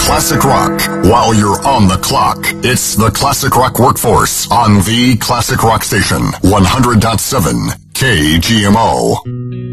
classic rock. While you're on the clock, it's the Classic Rock Workforce on the Classic Rock Station, 100.7 KGMO.